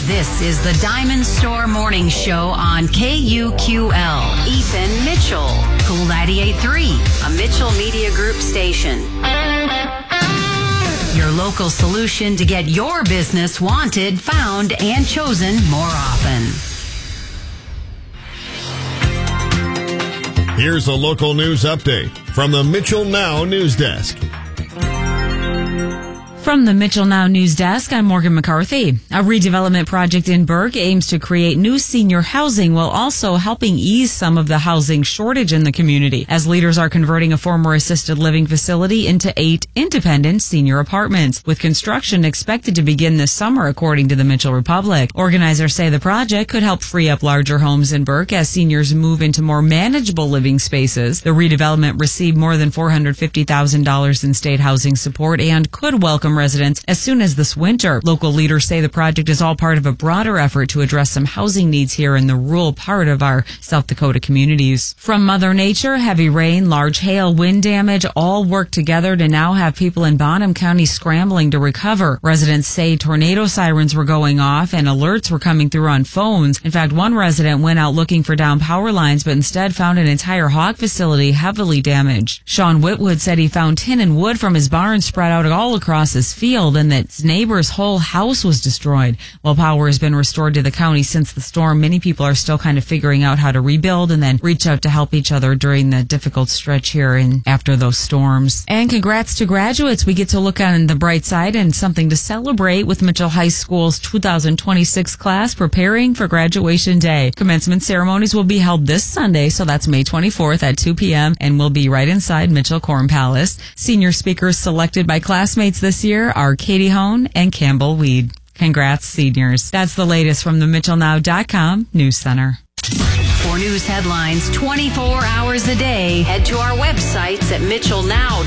This is the Diamond Store Morning Show on KUQL. Ethan Mitchell, Cool 98.3, a Mitchell Media Group station. Your local solution to get your business wanted, found, and chosen more often. Here's a local news update from the Mitchell Now News Desk. From the Mitchell Now News Desk, I'm Morgan McCarthy. A redevelopment project in Burke aims to create new senior housing while also helping ease some of the housing shortage in the community, as leaders are converting a former assisted living facility into 8 independent senior apartments, with construction expected to begin this summer, according to the Mitchell Republic. Organizers say the project could help free up larger homes in Burke as seniors move into more manageable living spaces. The redevelopment received more than $450,000 in state housing support and could welcome residents as soon as this winter. Local leaders say the project is all part of a broader effort to address some housing needs here in the rural part of our South Dakota communities. From Mother Nature, heavy rain, large hail, wind damage all work together to now have people in Bonham County scrambling to recover. Residents say tornado sirens were going off and alerts were coming through on phones. In fact, one resident went out looking for down power lines but instead found an entire hog facility heavily damaged. Sean Whitwood said he found tin and wood from his barn spread out all across his field and that his neighbor's whole house was destroyed. While power has been restored to the county since the storm, many people are still kind of figuring out how to rebuild and then reach out to help each other during the difficult stretch here and after those storms. And congrats to graduates. We get to look on the bright side and something to celebrate with Mitchell High School's 2026 class preparing for graduation day. Commencement ceremonies will be held this Sunday, so that's May 24th at 2 p.m. and will be right inside Mitchell Corn Palace. Senior speakers selected by classmates this year are Katie Hone and Campbell Weed. Congrats, seniors. That's the latest from the MitchellNow.com News Center. For news headlines 24 hours a day, head to our websites at MitchellNow.com